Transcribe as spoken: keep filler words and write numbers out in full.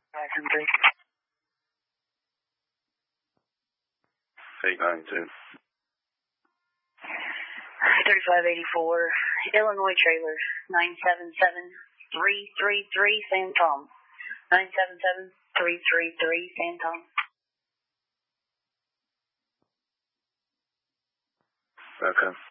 five seven three. eight nine two. thirty-five eighty-four, Illinois trailer, nine seven seven three three three, San Tom. nine seven seven three three three, San Tom. Okay.